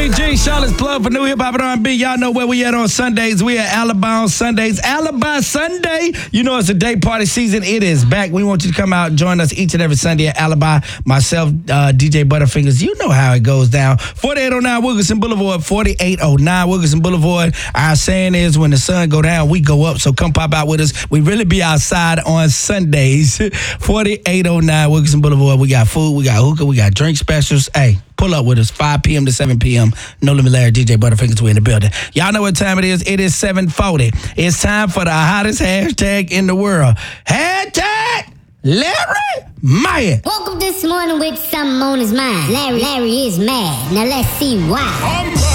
PG, Charlotte's plug for new hip hop and R&B. Y'all know where we at on Sundays. We at Alibi on Sundays. Alibi Sunday. You know it's a day party season. It is back. We want you to come out and join us each and every Sunday at Alibi. Myself, DJ Butterfingers. You know how it goes down. 4809 Wilkerson Boulevard. 4809 Wilkerson Boulevard. Our saying is when the sun go down, we go up. So come pop out with us. We really be outside on Sundays. 4809 Wilkerson Boulevard. We got food. We got hookah. We got drink specials. Hey. Pull up with us, 5 p.m. to 7 p.m. No Limit Larry, DJ Butterfingers, we in the building. Y'all know what time it is. It is 7:40. It's time for the hottest hashtag in the world. Hashtag Larry Mad. Woke up this morning with something on his mind. Larry is mad. Now let's see why.